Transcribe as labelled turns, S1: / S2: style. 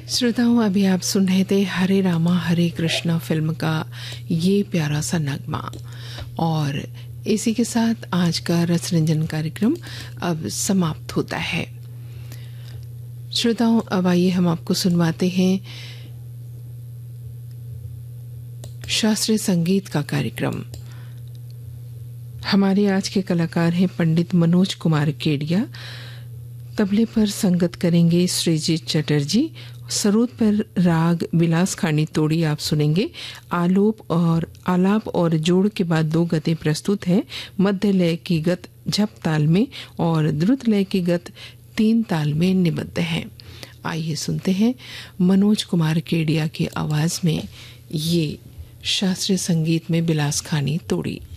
S1: श्रोताओं, अभी आप सुन रहे थे हरे रामा हरे कृष्णा फिल्म का ये प्यारा सा नगमा, और इसी के साथ आज का रसरंजन कार्यक्रम अब समाप्त होता है। श्रोताओं, अब आइए हम आपको सुनवाते हैं शास्त्रीय संगीत का कार्यक्रम। हमारे आज के कलाकार हैं पंडित मनोज कुमार केडिया। तबले पर संगत करेंगे श्रीजीत चटर्जी। सरोद पर राग विलास खानी तोड़ी आप सुनेंगे। आलाप और जोड़ के बाद 2 गतें प्रस्तुत हैं। मध्य लय की गत झप ताल में और द्रुत लय की गत 3 ताल में निबद्ध है। आइए सुनते हैं मनोज कुमार केडिया की आवाज में ये शास्त्रीय संगीत में विलास खानी तोड़ी।